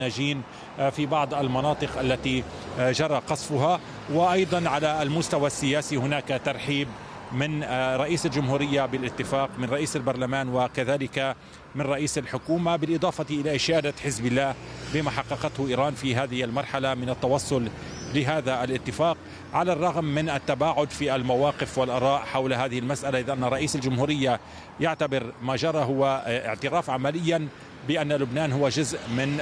ناجين في بعض المناطق التي جرى قصفها. وأيضا على المستوى السياسي هناك ترحيب من رئيس الجمهورية بالاتفاق، من رئيس البرلمان، وكذلك من رئيس الحكومة، بالإضافة إلى إشادة حزب الله بما حققته إيران في هذه المرحلة من التوصل لهذا الاتفاق، على الرغم من التباعد في المواقف والآراء حول هذه المسألة، إذ أن رئيس الجمهورية يعتبر ما جرى هو اعتراف عمليا بأن لبنان هو جزء من